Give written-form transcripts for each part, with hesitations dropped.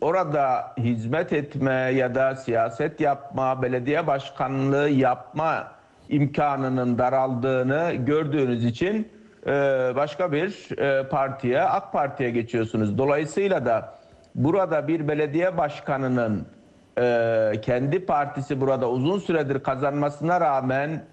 orada hizmet etme ya da siyaset yapma, belediye başkanlığı yapma imkanının daraldığını gördüğünüz için başka bir partiye, AK Parti'ye geçiyorsunuz. Dolayısıyla da burada bir belediye başkanının kendi partisi burada uzun süredir kazanmasına rağmen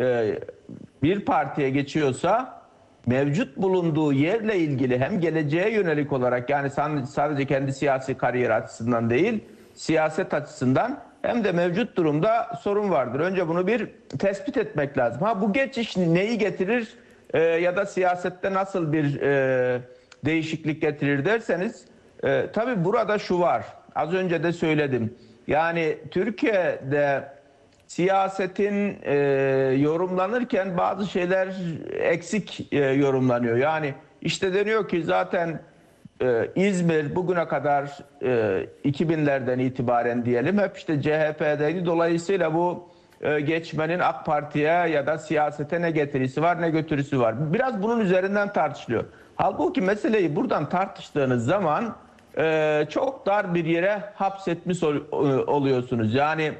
bir partiye geçiyorsa, mevcut bulunduğu yerle ilgili hem geleceğe yönelik olarak, yani sadece kendi siyasi kariyer açısından değil, siyaset açısından hem de mevcut durumda sorun vardır. Önce bunu bir tespit etmek lazım. Bu geçiş neyi getirir ya da siyasette nasıl bir değişiklik getirir derseniz, tabii burada şu var. Az önce de söyledim. Yani Türkiye'de siyasetin yorumlanırken bazı şeyler eksik yorumlanıyor. Yani işte deniyor ki zaten İzmir bugüne kadar 2000'lerden itibaren diyelim hep işte CHP'deydi. Dolayısıyla bu geçmenin AK Parti'ye ya da siyasete ne getirisi var ne götürüsü var. Biraz bunun üzerinden tartışılıyor. Halbuki meseleyi buradan tartıştığınız zaman çok dar bir yere hapsetmiş oluyorsunuz. Yani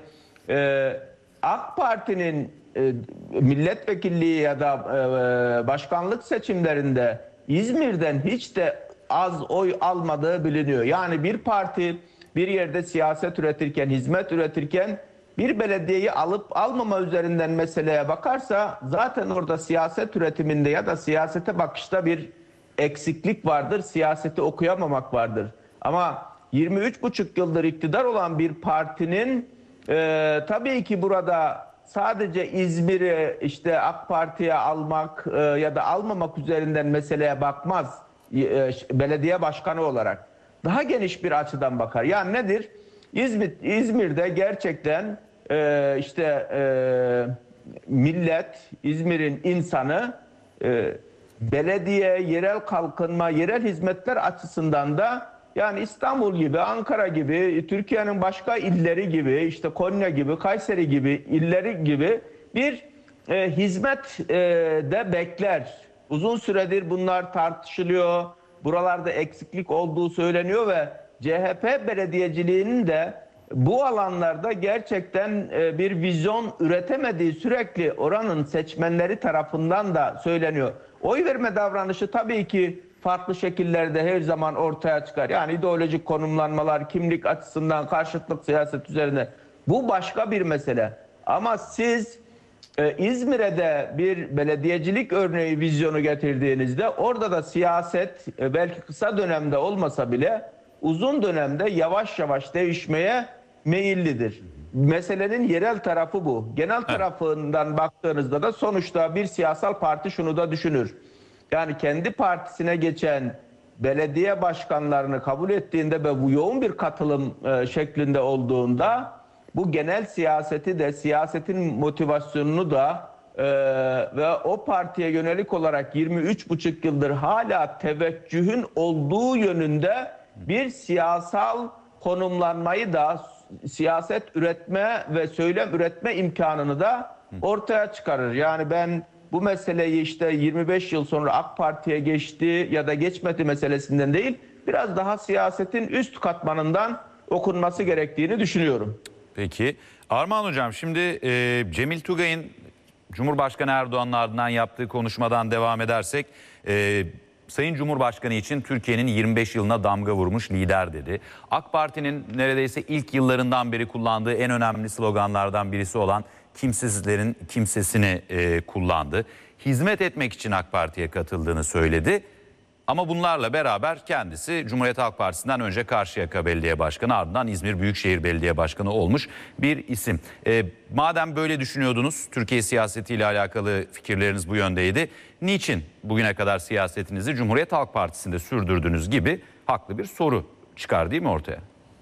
AK Parti'nin milletvekilliği ya da başkanlık seçimlerinde İzmir'den hiç de az oy almadığı biliniyor. Yani bir parti bir yerde siyaset üretirken, hizmet üretirken bir belediyeyi alıp almama üzerinden meseleye bakarsa zaten orada siyaset üretiminde ya da siyasete bakışta bir eksiklik vardır, siyaseti okuyamamak vardır. Ama 23,5 yıldır iktidar olan bir partinin tabii ki burada sadece İzmir'i işte AK Parti'ye almak ya da almamak üzerinden meseleye bakmaz belediye başkanı olarak. Daha geniş bir açıdan bakar. Yani nedir? İzmir'de gerçekten millet, İzmir'in insanı belediye, yerel kalkınma, yerel hizmetler açısından da yani İstanbul gibi, Ankara gibi, Türkiye'nin başka illeri gibi, işte Konya gibi, Kayseri gibi illeri gibi bir hizmet de bekler. Uzun süredir bunlar tartışılıyor. Buralarda eksiklik olduğu söyleniyor ve CHP belediyeciliğinin de bu alanlarda gerçekten bir vizyon üretemediği sürekli oranın seçmenleri tarafından da söyleniyor. Oy verme davranışı tabii ki farklı şekillerde her zaman ortaya çıkar. Yani ideolojik konumlanmalar, kimlik açısından karşıtlık siyaset üzerine. Bu başka bir mesele. Ama siz İzmir'e de bir belediyecilik örneği vizyonu getirdiğinizde orada da siyaset belki kısa dönemde olmasa bile uzun dönemde yavaş yavaş değişmeye meyillidir. Meselenin yerel tarafı bu. Genel tarafından baktığınızda da sonuçta bir siyasal parti şunu da düşünür. Yani kendi partisine geçen belediye başkanlarını kabul ettiğinde ve bu yoğun bir katılım şeklinde olduğunda bu genel siyaseti de, siyasetin motivasyonunu da ve o partiye yönelik olarak 23,5 yıldır hala teveccühün olduğu yönünde bir siyasal konumlanmayı da, siyaset üretme ve söylem üretme imkanını da ortaya çıkarır. Yani ben bu meseleyi işte 25 yıl sonra AK Parti'ye geçti ya da geçmedi meselesinden değil, biraz daha siyasetin üst katmanından okunması gerektiğini düşünüyorum. Peki. Armağan Hocam, şimdi Cemil Tugay'ın Cumhurbaşkanı Erdoğan'ın ardından yaptığı konuşmadan devam edersek, Sayın Cumhurbaşkanı için Türkiye'nin 25 yılına damga vurmuş lider dedi. AK Parti'nin neredeyse ilk yıllarından beri kullandığı en önemli sloganlardan birisi olan kimsesizlerin kimsesini kullandı. Hizmet etmek için AK Parti'ye katıldığını söyledi. Ama bunlarla beraber kendisi Cumhuriyet Halk Partisi'nden önce Karşıyaka Belediye Başkanı, ardından İzmir Büyükşehir Belediye Başkanı olmuş bir isim. Madem böyle düşünüyordunuz, Türkiye siyasetiyle alakalı fikirleriniz bu yöndeydi, niçin bugüne kadar siyasetinizi Cumhuriyet Halk Partisi'nde sürdürdüğünüz gibi haklı bir soru çıkar değil mi ortaya?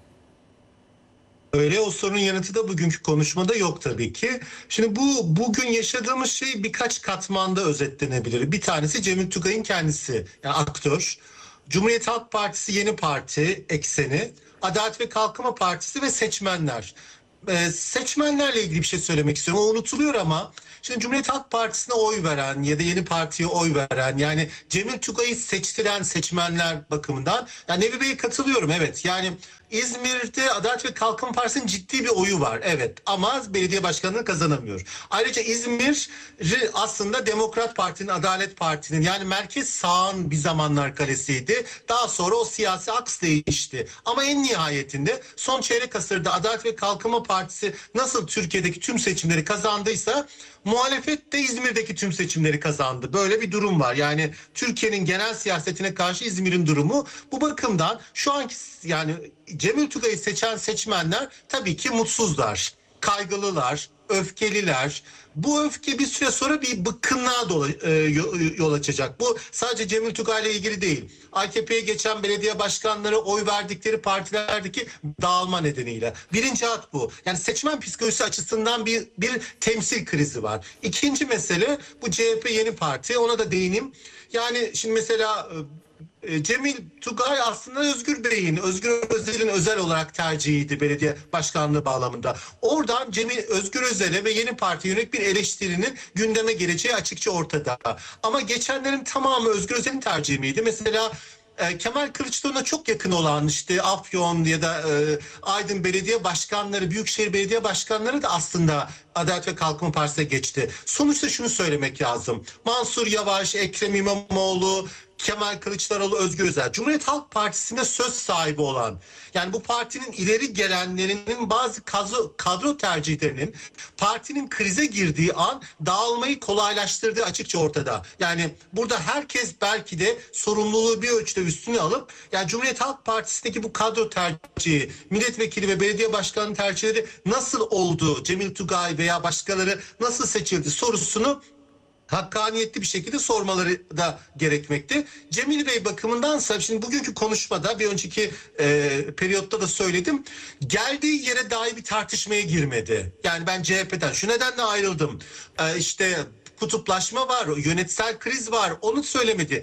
Öyle, o sorunun yanıtı da bugünkü konuşmada yok tabii ki. Şimdi bugün yaşadığımız şey birkaç katmanda özetlenebilir. Bir tanesi Cemil Tugay'ın kendisi, yani aktör. Cumhuriyet Halk Partisi yeni parti ekseni, Adalet ve Kalkınma Partisi ve seçmenler. Seçmenlerle ilgili bir şey söylemek istiyorum. O unutuluyor ama şimdi Cumhuriyet Halk Partisi'ne oy veren ya da Yeni Parti'ye oy veren, yani Cemil Tugay'ı seçtiren seçmenler bakımından, yani Nevi Bey'e katılıyorum, evet. Yani İzmir'de Adalet ve Kalkınma Partisi'nin ciddi bir oyu var, evet, ama belediye başkanlığı kazanamıyor. Ayrıca İzmir aslında Demokrat Parti'nin, Adalet Parti'nin, yani merkez sağın bir zamanlar kalesiydi. Daha sonra o siyasi aks değişti. Ama en nihayetinde son çeyrek asırda Adalet ve Kalkınma Partisi nasıl Türkiye'deki tüm seçimleri kazandıysa, muhalefet de İzmir'deki tüm seçimleri kazandı. Böyle bir durum var. Yani Türkiye'nin genel siyasetine karşı İzmir'in durumu bu bakımdan şu anki, yani Cemil Tugay'ı seçen seçmenler tabii ki mutsuzlar, kaygılılar, öfkeliler. Bu öfke bir süre sonra bir bıkkınlığa yol açacak. Bu sadece Cemil Tugay'la ilgili değil. AKP'ye geçen belediye başkanları oy verdikleri partilerdeki dağılma nedeniyle. Birinci hat bu. Yani seçmen psikolojisi açısından bir temsil krizi var. İkinci mesele bu CHP Yeni Parti. Ona da değineyim. Yani şimdi mesela Cemil Tugay aslında Özgür Bey'in, Özgür Özel'in özel olarak tercihiydi belediye başkanlığı bağlamında. Oradan Özgür Özel'e ve Yeni Parti'ye yönelik bir eleştirinin gündeme geleceği açıkça ortada. Ama geçenlerin tamamı Özgür Özel'in tercihi miydi? Mesela Kemal Kılıçdaroğlu'na çok yakın olan işte Afyon ya da Aydın belediye başkanları, büyükşehir belediye başkanları da aslında Adalet ve Kalkınma Partisi'ne geçti. Sonuçta şunu söylemek lazım. Mansur Yavaş, Ekrem İmamoğlu, Kemal Kılıçdaroğlu, Özgür Özel, Cumhuriyet Halk Partisi'nde söz sahibi olan, yani bu partinin ileri gelenlerinin bazı kadro tercihlerinin partinin krize girdiği an dağılmayı kolaylaştırdığı açıkça ortada. Yani burada herkes belki de sorumluluğu bir ölçüde üstüne alıp, yani Cumhuriyet Halk Partisi'ndeki bu kadro tercihi, milletvekili ve belediye başkanı tercihleri nasıl oldu, Cemil Tugay veya başkaları nasıl seçildi sorusunu hakkaniyetli bir şekilde sormaları da gerekmekte. Cemil Bey bakımındansa şimdi bugünkü konuşmada, bir önceki periyotta da söyledim, geldiği yere dair bir tartışmaya girmedi. Yani ben CHP'den şu nedenle ayrıldım, işte kutuplaşma var, yönetsel kriz var, onu söylemedi.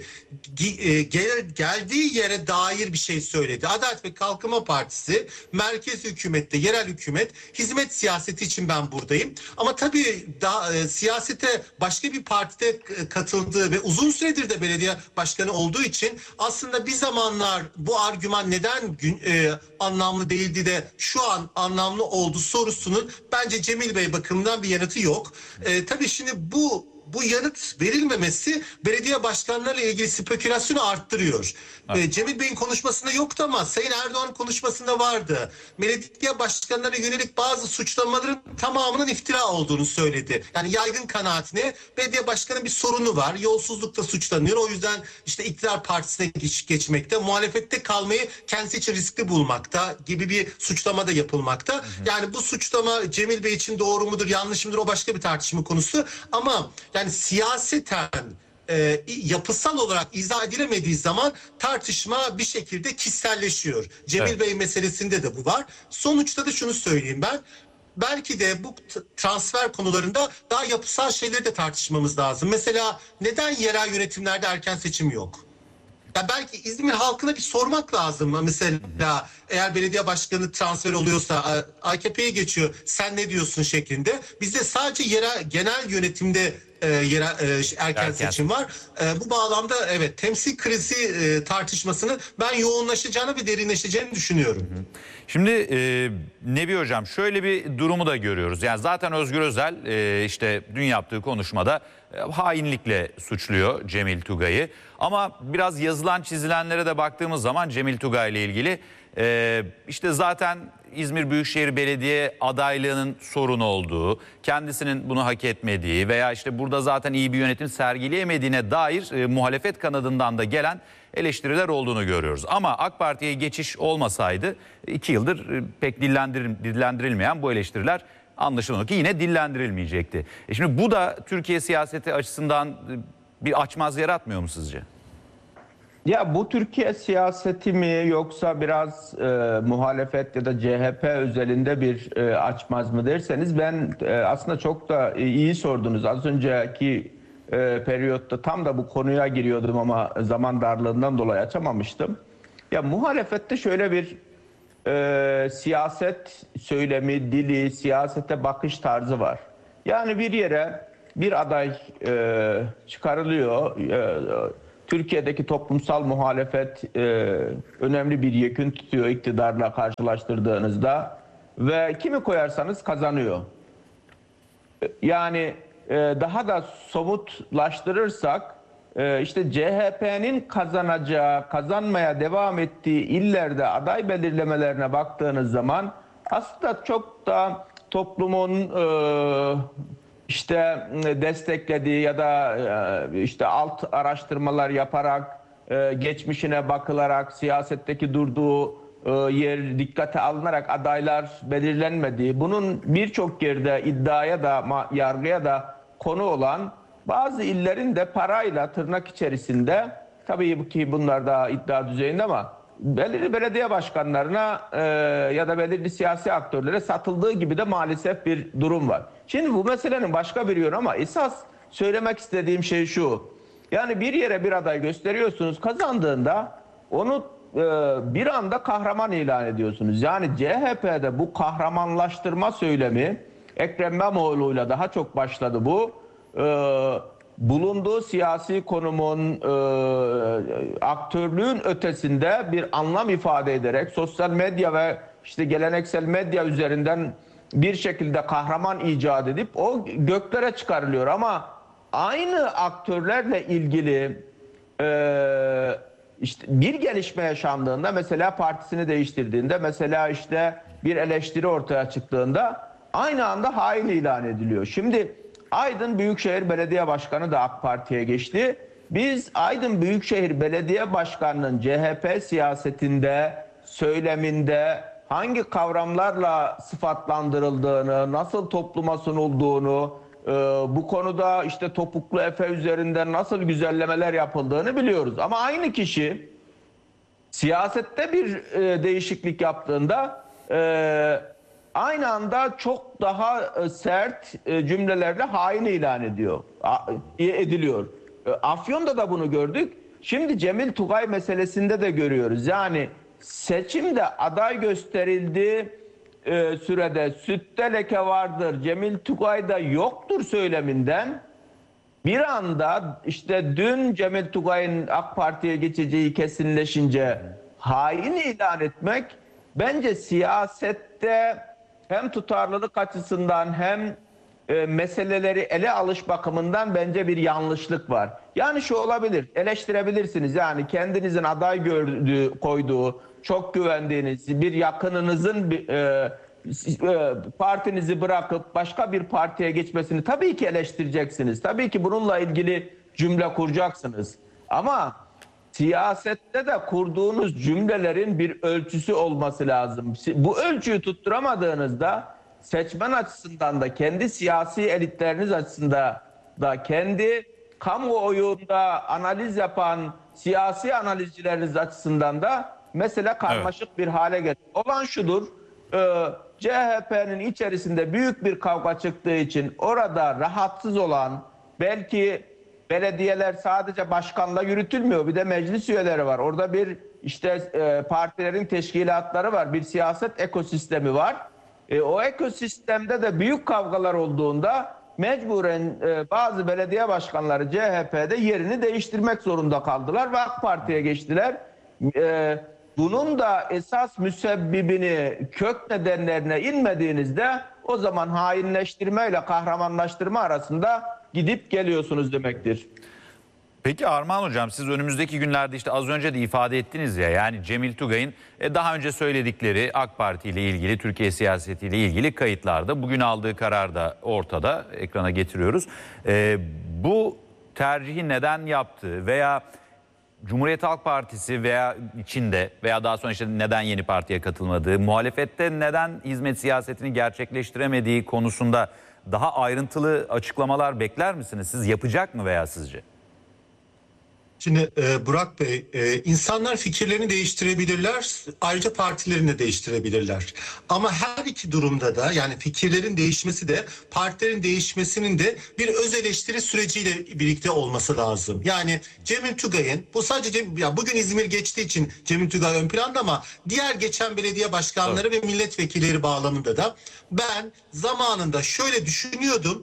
Geldiği yere dair bir şey söyledi. Adalet ve Kalkınma Partisi, merkez hükümette, yerel hükümet, hizmet siyaseti için ben buradayım. Ama tabii siyasete başka bir partide katıldığı ve uzun süredir de belediye başkanı olduğu için aslında bir zamanlar bu argüman neden anlamlı değildi de şu an anlamlı oldu sorusunun bence Cemil Bey bakımından bir yanıtı yok. Tabii şimdi bu yanıt verilmemesi belediye başkanlarıyla ilgili spekülasyonu arttırıyor. Evet. Cemil Bey'in konuşmasında yoktu ama Sayın Erdoğan konuşmasında vardı. Belediye başkanlarına yönelik bazı suçlamaların tamamının iftira olduğunu söyledi. Yani yaygın kanaatine belediye başkanının bir sorunu var. Yolsuzlukla suçlanıyor. O yüzden işte iktidar partisine geçmekte, muhalefette kalmayı kendisi için riskli bulmakta gibi bir suçlama da yapılmakta. Hı hı. Yani bu suçlama Cemil Bey için doğru mudur, yanlış mıdır, o başka bir tartışma konusu. Ama yani siyaseten yapısal olarak izah edilemediği zaman tartışma bir şekilde kişiselleşiyor. Cemil evet. Bey meselesinde de bu var. Sonuçta da şunu söyleyeyim ben. Belki de bu transfer konularında daha yapısal şeyleri de tartışmamız lazım. Mesela neden yerel yönetimlerde erken seçim yok? Ya belki İzmir halkına bir sormak lazım. Mesela eğer belediye başkanı transfer oluyorsa, AKP'ye geçiyor, sen ne diyorsun şeklinde. Bizde sadece genel yönetimde erken seçim var. Bu bağlamda evet, temsil krizi tartışmasını ben yoğunlaşacağını ve derinleşeceğini düşünüyorum. Şimdi Nebi Hocam, şöyle bir durumu da görüyoruz. Yani zaten Özgür Özel işte dün yaptığı konuşmada hainlikle suçluyor Cemil Tugay'ı. Ama biraz yazılan çizilenlere de baktığımız zaman Cemil Tugay ile ilgili işte zaten İzmir Büyükşehir Belediye adaylığının sorun olduğu, kendisinin bunu hak etmediği veya işte burada zaten iyi bir yönetim sergileyemediğine dair muhalefet kanadından da gelen eleştiriler olduğunu görüyoruz. Ama AK Parti'ye geçiş olmasaydı 2 yıldır pek dillendirilmeyen bu eleştiriler anlaşılan ki yine dillendirilmeyecekti. Şimdi bu da Türkiye siyaseti açısından bir açmaz yaratmıyor mu sizce? Ya bu Türkiye siyaseti mi yoksa biraz muhalefet ya da CHP özelinde bir açmaz mı derseniz, ben aslında çok da iyi sordunuz. Az önceki periyotta tam da bu konuya giriyordum ama zaman darlığından dolayı açamamıştım. Ya muhalefette şöyle bir siyaset söylemi, dili, siyasete bakış tarzı var. Yani bir yere bir aday çıkarılıyor. Türkiye'deki toplumsal muhalefet önemli bir yekün tutuyor iktidarla karşılaştırdığınızda ve kimi koyarsanız kazanıyor. Yani daha da somutlaştırırsak işte CHP'nin kazanacağı, kazanmaya devam ettiği illerde aday belirlemelerine baktığınız zaman aslında çok da toplumun işte desteklediği ya da işte alt araştırmalar yaparak, geçmişine bakılarak, siyasetteki durduğu yer dikkate alınarak adaylar belirlenmediği, bunun birçok yerde iddiaya da yargıya da konu olan bazı illerin de parayla tırnak içerisinde, tabii ki bunlar da iddia düzeyinde ama belirli belediye başkanlarına ya da belirli siyasi aktörlere satıldığı gibi de maalesef bir durum var. Şimdi bu meselenin başka bir yönü ama esas söylemek istediğim şey şu. Yani bir yere bir aday gösteriyorsunuz, kazandığında onu bir anda kahraman ilan ediyorsunuz. Yani CHP'de bu kahramanlaştırma söylemi Ekrem İmamoğlu'yla daha çok başladı bu. Bulunduğu siyasi konumun aktörlüğün ötesinde bir anlam ifade ederek sosyal medya ve işte geleneksel medya üzerinden bir şekilde kahraman icat edip o göklere çıkarılıyor. Ama aynı aktörlerle ilgili işte bir gelişme yaşandığında, mesela partisini değiştirdiğinde, mesela işte bir eleştiri ortaya çıktığında aynı anda hain ilan ediliyor. Şimdi Aydın Büyükşehir Belediye Başkanı da AK Parti'ye geçti. Biz Aydın Büyükşehir Belediye Başkanı'nın CHP siyasetinde, söyleminde hangi kavramlarla sıfatlandırıldığını, nasıl topluma sunulduğunu, bu konuda işte Topuklu Efe üzerinden nasıl güzellemeler yapıldığını biliyoruz. Ama aynı kişi siyasette bir değişiklik yaptığında aynı anda çok daha sert cümlelerle hain ilan ediliyor. Afyon'da da bunu gördük. Şimdi Cemil Tugay meselesinde de görüyoruz. Yani seçimde aday gösterildi sürede sütte leke vardır, Cemil Tugay'da yoktur söyleminden bir anda işte dün Cemil Tugay'ın AK Parti'ye geçeceği kesinleşince hain ilan etmek bence siyasette hem tutarlılık açısından hem meseleleri ele alış bakımından bence bir yanlışlık var. Yani şu olabilir, eleştirebilirsiniz. Yani kendinizin aday koyduğu, çok güvendiğiniz bir yakınınızın partinizi bırakıp başka bir partiye geçmesini tabii ki eleştireceksiniz. Tabii ki bununla ilgili cümle kuracaksınız. Ama siyasette de kurduğunuz cümlelerin bir ölçüsü olması lazım. Bu ölçüyü tutturamadığınızda seçmen açısından da, kendi siyasi elitleriniz açısından da, kendi kamuoyunda analiz yapan siyasi analizcileriniz açısından da mesele karmaşık bir hale gelir. Olan şudur, CHP'nin içerisinde büyük bir kavga çıktığı için orada rahatsız olan, belki belediyeler sadece başkanla yürütülmüyor, bir de meclis üyeleri var. Orada bir işte partilerin teşkilatları var, bir siyaset ekosistemi var. O ekosistemde de büyük kavgalar olduğunda mecburen bazı belediye başkanları CHP'de yerini değiştirmek zorunda kaldılar ve AK Parti'ye geçtiler. Bunun da esas müsebbibini, kök nedenlerine inmediğinizde o zaman hainleştirme ile kahramanlaştırma arasında gidip geliyorsunuz demektir. Peki Armağan Hocam, siz önümüzdeki günlerde işte az önce de ifade ettiniz ya, yani Cemil Tugay'ın daha önce söyledikleri AK Parti ile ilgili, Türkiye siyaseti ile ilgili kayıtlarda, bugün aldığı karar da ortada, ekrana getiriyoruz. Bu tercihi neden yaptığı veya Cumhuriyet Halk Partisi veya içinde veya daha sonra işte neden yeni partiye katılmadığı, muhalefette neden hizmet siyasetini gerçekleştiremediği konusunda daha ayrıntılı açıklamalar bekler misiniz? Siz yapacak mı veya sizce? Şimdi Burak Bey, insanlar fikirlerini değiştirebilirler, ayrıca partilerini de değiştirebilirler. Ama her iki durumda da, yani fikirlerin değişmesi de partilerin değişmesinin de bir öz eleştiri süreciyle birlikte olması lazım. Yani Cemil Tugay'ın, bu sadece ya bugün İzmir geçtiği için Cemil Tugay ön planda, ama diğer geçen belediye başkanları ve milletvekilleri bağlamında da ben zamanında şöyle düşünüyordum.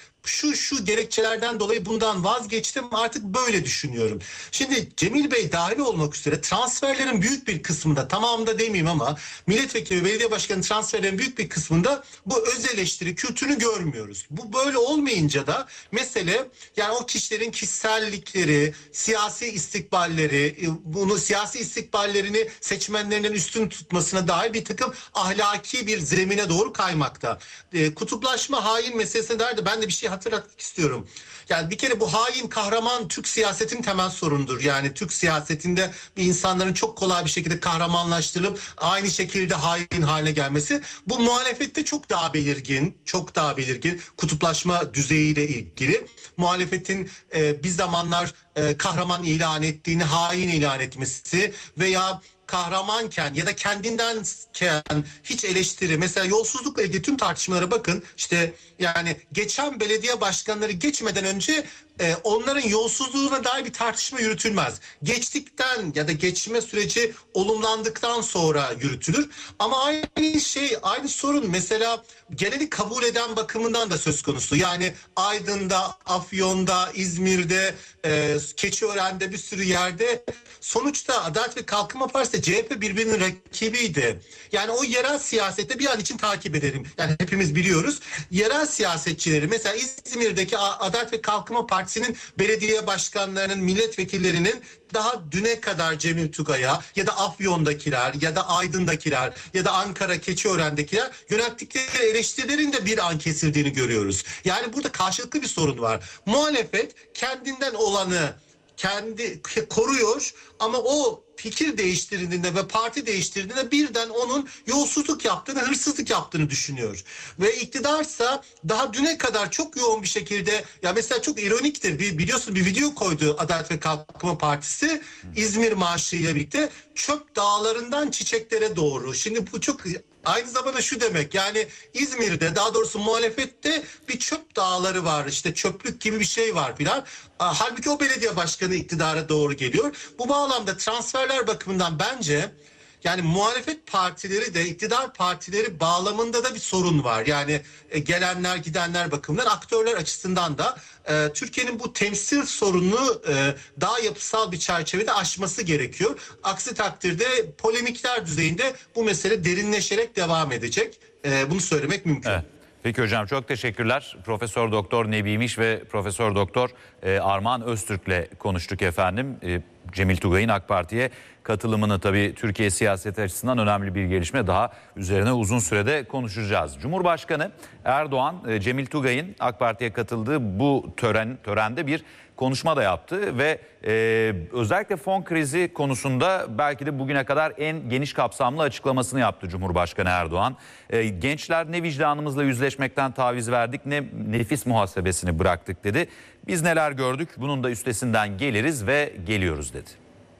Şu gerekçelerden dolayı bundan vazgeçtim, artık böyle düşünüyorum. Şimdi Cemil Bey dahil olmak üzere transferlerin büyük bir kısmında, tamamında demeyeyim ama milletvekili ve belediye başkanı transferlerin büyük bir kısmında bu öz eleştiri kültürünü görmüyoruz. Bu böyle olmayınca da mesele, yani o kişilerin kişisellikleri, siyasi istikballeri, bunu siyasi istikballerini seçmenlerinin üstün tutmasına dair bir takım ahlaki bir zemine doğru kaymakta. Kutuplaşma, hain meselesine dair de ben de bir şey hatırlatmak istiyorum. Yani bir kere bu hain kahraman Türk siyasetin temel sorunudur. Yani Türk siyasetinde bir insanların çok kolay bir şekilde kahramanlaştırılıp aynı şekilde hain haline gelmesi, bu muhalefette çok daha belirgin, çok daha belirgin kutuplaşma düzeyiyle ilgili. Muhalefetin bir zamanlar kahraman ilan ettiğini hain ilan etmesi veya kahramanken ya da kendindenken hiç eleştiri, mesela yolsuzlukla ilgili tüm tartışmalara bakın, işte yani geçen belediye başkanları geçmeden önce onların yolsuzluğuna dair bir tartışma yürütülmez. Geçtikten ya da geçme süreci olumlandıktan sonra yürütülür. Ama aynı şey, aynı sorun mesela geleni kabul eden bakımından da söz konusu. Yani Aydın'da, Afyon'da, İzmir'de, Keçiören'de, bir sürü yerde sonuçta Adalet ve Kalkınma Partisi CHP birbirinin rakibiydi. Yani o yerel siyasette bir an için takip edelim. Yani hepimiz biliyoruz. Yerel siyasetçileri, mesela İzmir'deki Adalet ve Kalkınma Partisi'nin belediye başkanlarının, milletvekillerinin daha düne kadar Cemil Tugay'a ya da Afyon'dakiler ya da Aydın'dakiler ya da Ankara, Keçiören'dekiler yönelttikleri eleştirilerin de bir an kesildiğini görüyoruz. Yani burada karşılıklı bir sorun var. Muhalefet kendinden olanı kendi koruyor ama o fikir değiştirdiğinde ve parti değiştirdiğinde birden onun yolsuzluk yaptığını, hırsızlık yaptığını düşünüyor. Ve iktidarsa daha düne kadar çok yoğun bir şekilde, ya mesela çok ironiktir, biliyorsun bir video koydu Adalet ve Kalkınma Partisi İzmir marşıyla birlikte, çöp dağlarından çiçeklere doğru. Şimdi bu çok aynı zamanda şu demek, yani İzmir'de, daha doğrusu muhalefette bir çöp dağları var, işte çöplük gibi bir şey var filan. Halbuki o belediye başkanı iktidara doğru geliyor. Bu bağlamda transferler bakımından bence yani muhalefet partileri de iktidar partileri bağlamında da bir sorun var. Yani gelenler gidenler bakımından, aktörler açısından da Türkiye'nin bu temsil sorununu daha yapısal bir çerçevede aşması gerekiyor. Aksi takdirde polemikler düzeyinde bu mesele derinleşerek devam edecek. Bunu söylemek mümkün. Evet. Peki hocam, çok teşekkürler. Profesör Doktor Nebi İmiş ve Profesör Doktor Armağan Öztürk'le konuştuk efendim. Cemil Tugay'ın AK Parti'ye katılımını, tabii Türkiye siyaseti açısından önemli bir gelişme, daha üzerine uzun sürede konuşacağız. Cumhurbaşkanı Erdoğan, Cemil Tugay'ın AK Parti'ye katıldığı bu törende bir konuşma da yaptı ve özellikle fon krizi konusunda belki de bugüne kadar en geniş kapsamlı açıklamasını yaptı Cumhurbaşkanı Erdoğan. Gençler, ne vicdanımızla yüzleşmekten taviz verdik ne nefis muhasebesini bıraktık dedi. Biz neler gördük, bunun da üstesinden geliriz ve geliyoruz dedi.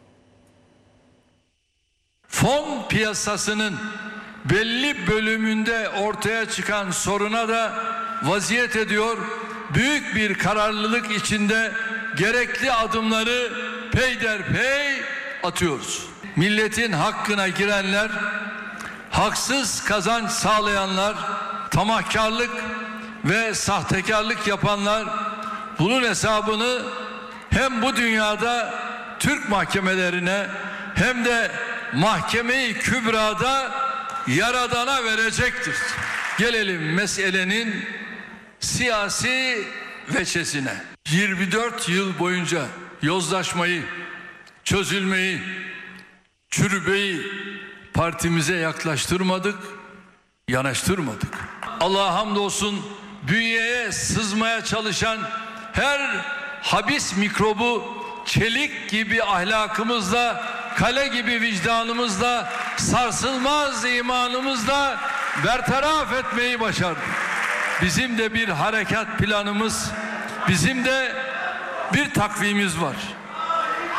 Fon piyasasının belli bölümünde ortaya çıkan soruna da vaziyet ediyor. Büyük bir kararlılık içinde gerekli adımları peyderpey atıyoruz. Milletin hakkına girenler, haksız kazanç sağlayanlar, tamahkarlık ve sahtekarlık yapanlar bunun hesabını hem bu dünyada Türk mahkemelerine hem de Mahkeme-i Kübra'da Yaradan'a verecektir. Gelelim meselenin siyasi veçesine. 24 yıl boyunca yozlaşmayı, çözülmeyi, çürümeyi partimize yaklaştırmadık, yanaştırmadık. Allah'a hamdolsun bünyeye sızmaya çalışan her habis mikrobu çelik gibi ahlakımızla, kale gibi vicdanımızla, sarsılmaz imanımızla bertaraf etmeyi başardık. Bizim de bir harekat planımız, bizim de bir takvimimiz var.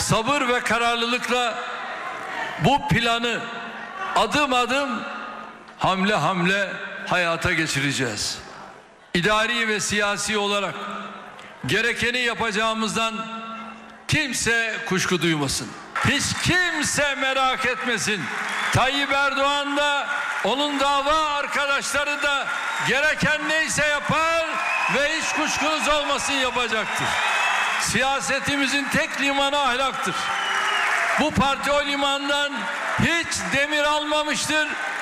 sabır ve kararlılıkla bu planı adım adım, hamle hamle hayata geçireceğiz. İdari ve siyasi olarak gerekeni yapacağımızdan kimse kuşku duymasın. Hiç kimse merak etmesin. Tayyip Erdoğan da, onun dava arkadaşları da gereken neyse yapar ve hiç kuşkunuz olmasın yapacaktır. Siyasetimizin tek limanı ahlaktır. Bu parti o limandan hiç demir almamıştır,